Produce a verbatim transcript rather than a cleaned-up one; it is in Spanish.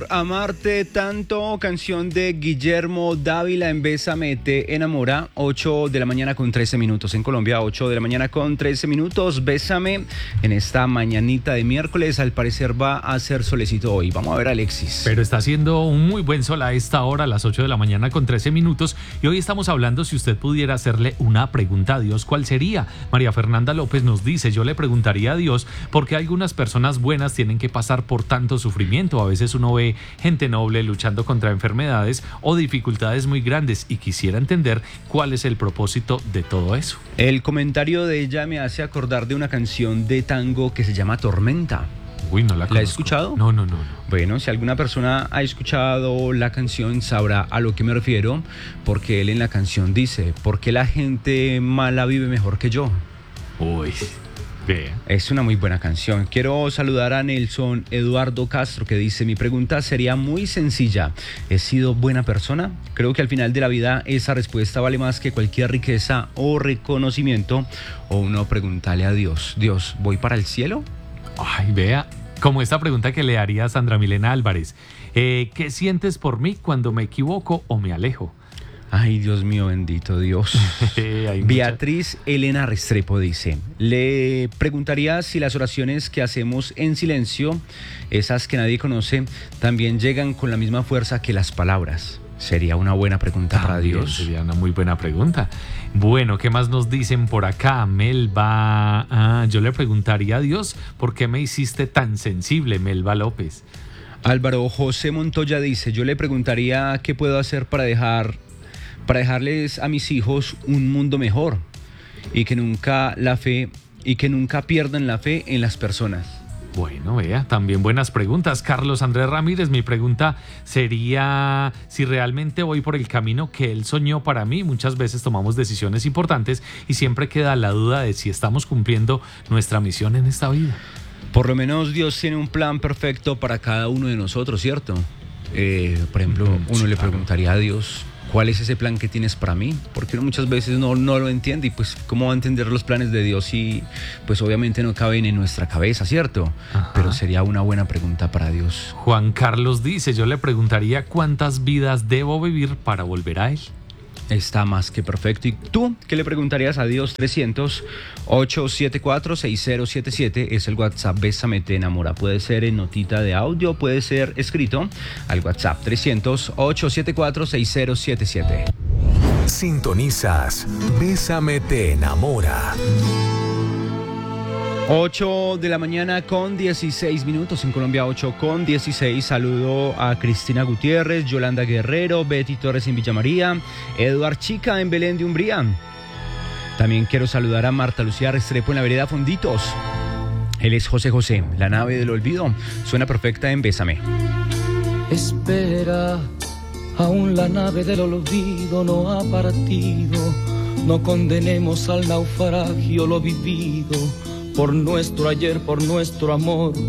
por amarte tanto, canción de Guillermo Dávila en Bésame te enamora, ocho de la mañana con trece minutos en Colombia, ocho de la mañana con trece minutos, Bésame en esta mañanita de miércoles, al parecer va a ser solecito hoy, vamos a ver Alexis. Pero está haciendo un muy buen sol a esta hora, a las ocho de la mañana con trece minutos, y hoy estamos hablando si usted pudiera hacerle una pregunta a Dios, ¿cuál sería? María Fernanda López nos dice, yo le preguntaría a Dios, ¿por qué algunas personas buenas tienen que pasar por tanto sufrimiento? A veces uno ve gente noble luchando contra enfermedades o dificultades muy grandes y quisiera entender cuál es el propósito de todo eso. El comentario de ella me hace acordar de una canción de tango que se llama Tormenta. Uy, no la conozco. ¿La has escuchado? No, no, no, no. Bueno, si alguna persona ha escuchado la canción sabrá a lo que me refiero, porque él en la canción dice, ¿por qué la gente mala vive mejor que yo? Uy, vea. Es una muy buena canción. Quiero saludar a Nelson Eduardo Castro que dice, mi pregunta sería muy sencilla. ¿He sido buena persona? Creo que al final de la vida esa respuesta vale más que cualquier riqueza o reconocimiento. O uno preguntarle a Dios, Dios, ¿voy para el cielo? Ay, vea, como esta pregunta que le haría a Sandra Milena Álvarez. Eh, ¿Qué sientes por mí cuando me equivoco o me alejo? Ay, Dios mío, bendito Dios. Beatriz Elena Restrepo dice, le preguntaría si las oraciones que hacemos en silencio, esas que nadie conoce, también llegan con la misma fuerza que las palabras. Sería una buena pregunta También para Dios. Sería una muy buena pregunta. Bueno, ¿qué más nos dicen por acá? Melba, ah, yo le preguntaría a Dios, ¿por qué me hiciste tan sensible, Melba López? Álvaro José Montoya dice, yo le preguntaría qué puedo hacer para dejar, para dejarles a mis hijos un mundo mejor y que nunca la fe y que nunca pierdan la fe en las personas. Bueno, vea, también buenas preguntas. Carlos Andrés Ramírez, mi pregunta sería si realmente voy por el camino que él soñó para mí. Muchas veces tomamos decisiones importantes y siempre queda la duda de si estamos cumpliendo nuestra misión en esta vida. Por lo menos Dios tiene un plan perfecto para cada uno de nosotros, ¿cierto? Eh, por ejemplo, uno sí, le preguntaría a Dios, ¿cuál es ese plan que tienes para mí? Porque uno muchas veces no, no lo entiende y pues ¿cómo va a entender los planes de Dios si pues obviamente no caben en nuestra cabeza, ¿cierto? Ajá. Pero sería una buena pregunta para Dios. Juan Carlos dice, yo le preguntaría cuántas vidas debo vivir para volver a Él. Está más que perfecto. ¿Y tú qué le preguntarías a Dios? trescientos, ochocientos setenta y cuatro, sesenta setenta y siete es el WhatsApp Bésame te enamora. Puede ser en notita de audio, puede ser escrito al WhatsApp trescientos, ochocientos setenta y cuatro, sesenta setenta y siete. Sintonizas Bésame te enamora. ocho de la mañana con dieciséis minutos en Colombia, ocho con dieciséis. Saludo a Cristina Gutiérrez, Yolanda Guerrero, Betty Torres en Villa María, Eduard Chica en Belén de Umbría. También quiero saludar a Marta Lucía Restrepo en la vereda Fonditos. Él es José José, la nave del olvido. Suena perfecta en Bésame. Espera, aún la nave del olvido no ha partido. No condenemos al naufragio lo vivido. Por nuestro ayer, por nuestro amor.